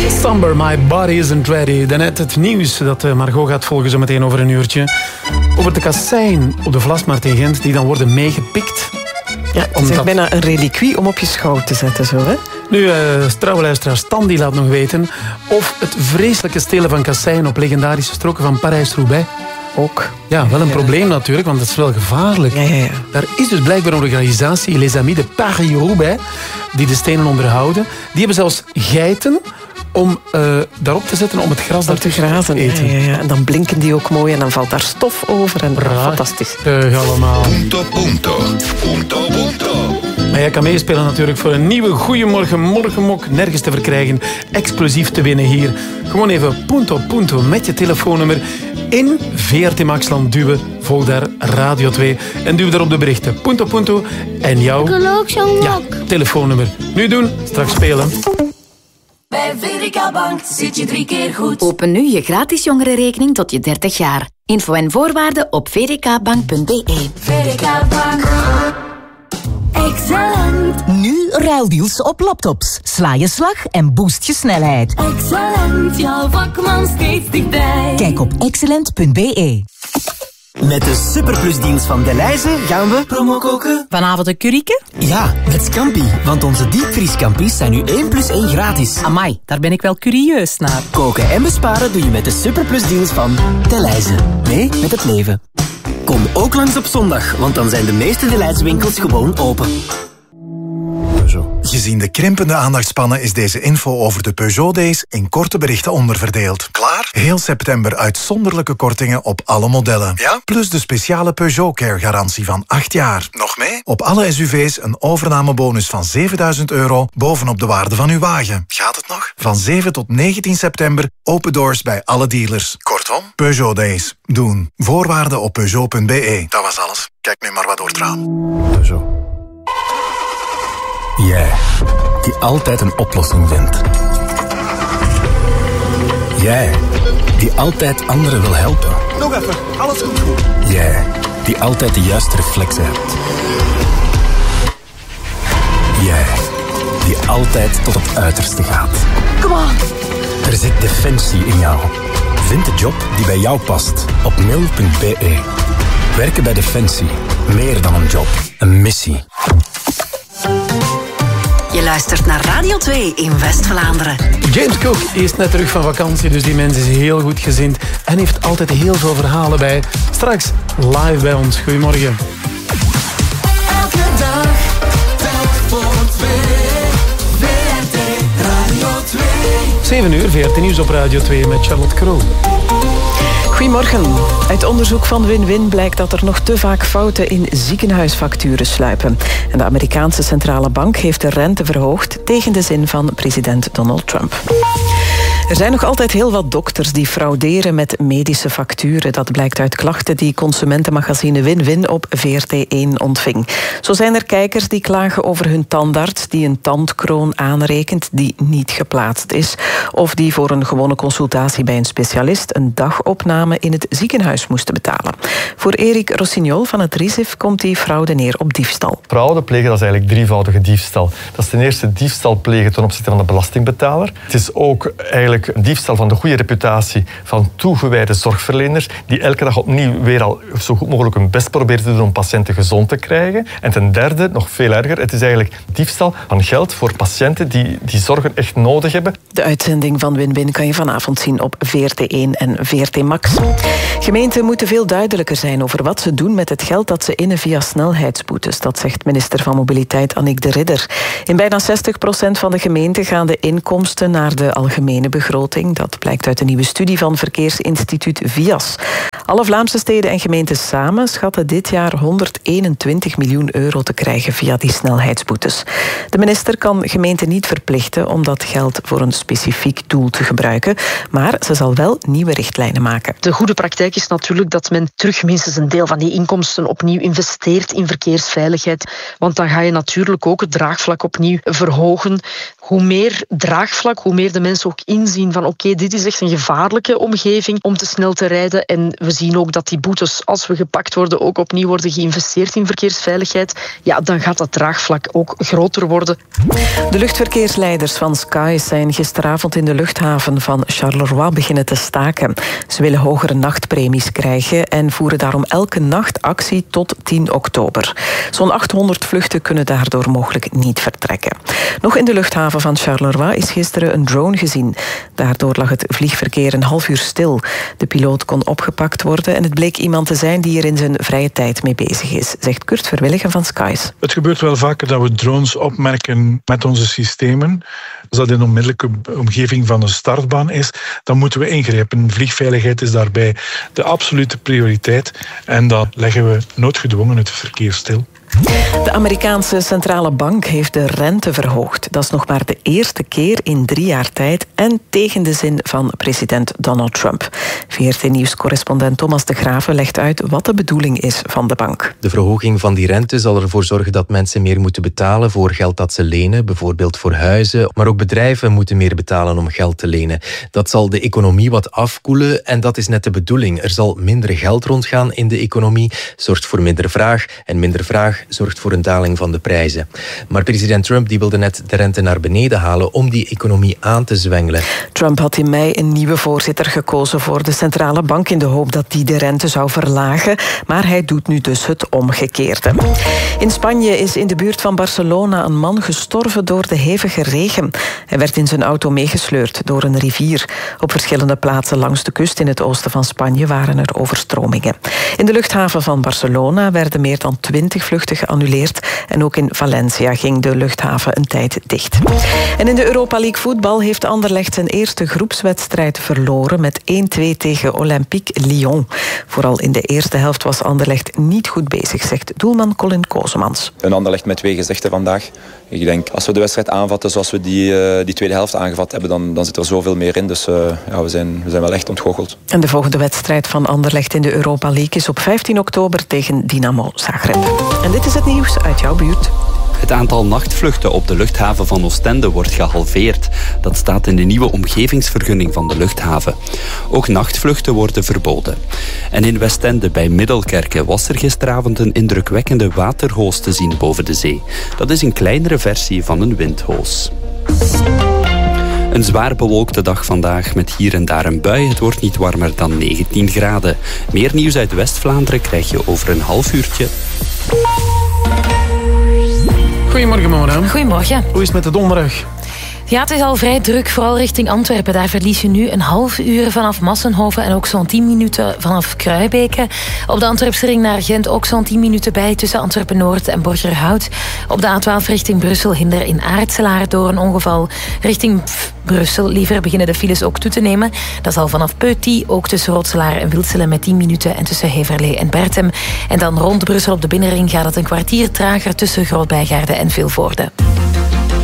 Somber, my body isn't ready. Daarnet het nieuws dat Margot gaat volgen zo meteen over een uurtje. Over de kasseien op de Vlasmarkt in Gent die dan worden meegepikt. Ja, het is bijna een reliquie om op je schouw te zetten, zo hè? Nu, trouwe luisteraar Stan die laat nog weten of het vreselijke stelen van kasseien op legendarische stroken van Parijs-Roubaix ook. Ja, wel een probleem natuurlijk, want dat is wel gevaarlijk. Ja. Daar is dus blijkbaar een organisatie, Les Amis de Paris-Roubaix, die de stenen onderhouden. Die hebben zelfs geiten om daarop te zetten om het gras daar te grazen te eten. Ja. En dan blinken die ook mooi en dan valt daar stof over. En fantastisch. Allemaal. Punto. Maar jij kan meespelen natuurlijk voor een nieuwe Goeiemorgen Morgenmok. Nergens te verkrijgen. Exclusief te winnen hier. Gewoon even punto met je telefoonnummer in VRT Maxland duwen. Volg daar Radio 2 en duw daar op de berichten. Punto. En jouw telefoonnummer. Nu doen, straks spelen. Bij VDK Bank zit je 3 keer goed. Open nu je gratis jongerenrekening tot je 30 jaar. Info en voorwaarden op vdkbank.be. VDK Bank. Excellent. Nu ruildeals op laptops. Sla je slag en boost je snelheid. Excellent, jouw vakman steeds dichtbij. Kijk op excellent.be. Met de superplusdeals van Delhaize gaan we promo koken. Vanavond een curryke? Ja, met Scampi. Want onze diepvriescampis zijn nu 1 + 1 gratis. Amai, daar ben ik wel curieus naar. Koken en besparen doe je met de superplusdeals van Delhaize. Mee met het leven. Kom ook langs op zondag, want dan zijn de meeste Delhaize winkels gewoon open. Gezien de krimpende aandachtspannen is deze info over de Peugeot Days in korte berichten onderverdeeld. Klaar? Heel september uitzonderlijke kortingen op alle modellen. Ja? Plus de speciale Peugeot Care garantie van 8 jaar. Nog mee? Op alle SUV's een overnamebonus van €7.000 bovenop de waarde van uw wagen. Gaat het nog? Van 7 tot 19 september open doors bij alle dealers. Kortom, Peugeot Days. Doen. Voorwaarden op Peugeot.be. Dat was alles. Kijk nu maar wat door het raam. Peugeot. Jij, die altijd een oplossing vindt. Jij, die altijd anderen wil helpen. Nog even, alles komt goed. Jij, die altijd de juiste reflexen hebt. Jij, die altijd tot het uiterste gaat. Come on. Er zit defensie in jou. Vind de job die bij jou past op mail.be. Werken bij Defensie. Meer dan een job. Een missie. Je luistert naar Radio 2 in West-Vlaanderen. James Cook is net terug van vakantie, dus die mens is heel goed gezind en heeft altijd heel veel verhalen bij. Straks live bij ons. Goedemorgen. Elke dag, telk voor 2. VRT Radio 2. 7 uur, VRT Nieuws op Radio 2 met Charlotte Kroo. Goedemorgen. Uit onderzoek van Win-Win blijkt dat er nog te vaak fouten in ziekenhuisfacturen sluipen. En de Amerikaanse centrale bank heeft de rente verhoogd tegen de zin van president Donald Trump. Er zijn nog altijd heel wat dokters die frauderen met medische facturen. Dat blijkt uit klachten die consumentenmagazine Win-Win op VRT1 ontving. Zo zijn er kijkers die klagen over hun tandarts die een tandkroon aanrekent die niet geplaatst is. Of die voor een gewone consultatie bij een specialist een dagopname in het ziekenhuis moesten betalen. Voor Erik Rossignol van het RISIF komt die fraude neer op diefstal. Fraude plegen, dat is eigenlijk drievoudige diefstal. Dat is ten eerste diefstal plegen ten opzichte van de belastingbetaler. Het is ook eigenlijk een diefstal van de goede reputatie van toegewijde zorgverleners die elke dag opnieuw weer al zo goed mogelijk hun best proberen te doen om patiënten gezond te krijgen. En ten derde, nog veel erger, het is eigenlijk diefstal van geld voor patiënten die zorgen echt nodig hebben. De uitzending van Win-Win kan je vanavond zien op VRT1 en VRT Max. Gemeenten moeten veel duidelijker zijn over wat ze doen met het geld dat ze innen via snelheidsboetes. Dat zegt minister van Mobiliteit Annick de Ridder. In bijna 60% van de gemeenten gaan de inkomsten naar de algemene begroting. Dat blijkt uit een nieuwe studie van verkeersinstituut VIAS. Alle Vlaamse steden en gemeenten samen schatten dit jaar €121 miljoen te krijgen via die snelheidsboetes. De minister kan gemeenten niet verplichten om dat geld voor een specifiek doel te gebruiken, maar ze zal wel nieuwe richtlijnen maken. De goede praktijk is natuurlijk dat men terug minstens een deel van die inkomsten opnieuw investeert in verkeersveiligheid. Want dan ga je natuurlijk ook het draagvlak opnieuw verhogen. hoe meer draagvlak, hoe meer de mensen ook inzien van oké, dit is echt een gevaarlijke omgeving om te snel te rijden. En we zien ook dat die boetes, als we gepakt worden, ook opnieuw worden geïnvesteerd in verkeersveiligheid. Ja, dan gaat dat draagvlak ook groter worden. De luchtverkeersleiders van Skies zijn gisteravond in de luchthaven van Charleroi beginnen te staken. Ze willen hogere nachtpremies krijgen en voeren daarom elke nacht actie tot 10 oktober. Zo'n 800 vluchten kunnen daardoor mogelijk niet vertrekken. Nog in de luchthaven van Charleroi is gisteren een drone gezien. Daardoor lag het vliegverkeer een half uur stil. De piloot kon opgepakt worden en het bleek iemand te zijn die er in zijn vrije tijd mee bezig is, zegt Kurt Verwilligen van Skies. Het gebeurt wel vaker dat we drones opmerken met onze systemen. Als dat in de onmiddellijke omgeving van een startbaan is, dan moeten we ingrijpen. Vliegveiligheid is daarbij de absolute prioriteit en dan leggen we noodgedwongen het verkeer stil. De Amerikaanse centrale bank heeft de rente verhoogd. Dat is nog maar de eerste keer in 3 jaar tijd en tegen de zin van president Donald Trump. VRT-nieuwscorrespondent Thomas de Graeve legt uit wat de bedoeling is van de bank. De verhoging van die rente zal ervoor zorgen dat mensen meer moeten betalen voor geld dat ze lenen, bijvoorbeeld voor huizen. Maar ook bedrijven moeten meer betalen om geld te lenen. Dat zal de economie wat afkoelen en dat is net de bedoeling. Er zal minder geld rondgaan in de economie, zorgt voor minder vraag en minder vraag zorgt voor een daling van de prijzen. Maar president Trump die wilde net de rente naar beneden halen om die economie aan te zwengelen. Trump had in mei een nieuwe voorzitter gekozen voor de centrale bank in de hoop dat die de rente zou verlagen, maar hij doet nu dus het omgekeerde. In Spanje is in de buurt van Barcelona een man gestorven door de hevige regen. Hij werd in zijn auto meegesleurd door een rivier. Op verschillende plaatsen langs de kust in het oosten van Spanje waren er overstromingen. In de luchthaven van Barcelona werden meer dan 20 vluchten geannuleerd en ook in Valencia ging de luchthaven een tijd dicht. En in de Europa League voetbal heeft Anderlecht zijn eerste groepswedstrijd verloren met 1-2 tegen Olympique Lyon. Vooral in de eerste helft was Anderlecht niet goed bezig, zegt doelman Colin Kozemans. Een Anderlecht met 2 gezichten vandaag. Ik denk, als we de wedstrijd aanvatten zoals we die tweede helft aangevat hebben, dan zit er zoveel meer in. Dus we zijn wel echt ontgoocheld. En de volgende wedstrijd van Anderlecht in de Europa League is op 15 oktober tegen Dynamo Zagreb. En dit is het nieuws uit jouw buurt. Het aantal nachtvluchten op de luchthaven van Oostende wordt gehalveerd. Dat staat in de nieuwe omgevingsvergunning van de luchthaven. Ook nachtvluchten worden verboden. En in Westende bij Middelkerke was er gisteravond een indrukwekkende waterhoos te zien boven de zee. Dat is een kleinere versie van een windhoos. Een zwaar bewolkte dag vandaag met hier en daar een bui. Het wordt niet warmer dan 19 graden. Meer nieuws uit West-Vlaanderen krijg je over een half uurtje. Goedemorgen, Mona. Goedemorgen. Hoe is het met de donderdag? Ja, het is al vrij druk, vooral richting Antwerpen. Daar verlies je nu een half uur vanaf Massenhoven en ook zo'n 10 minuten vanaf Kruibeke. Op de Antwerpse ring naar Gent ook zo'n 10 minuten bij tussen Antwerpen-Noord en Borgerhout. Op de A12 richting Brussel hinder in Aartselaar door een ongeval. Richting Brussel liever beginnen de files ook toe te nemen. Dat is al vanaf Peuty, ook tussen Rotselaar en Wilselen met 10 minuten en tussen Heverlee en Bertem. En dan rond Brussel op de binnenring gaat het een kwartier trager tussen Groot-Bijgaarde en Vilvoorde.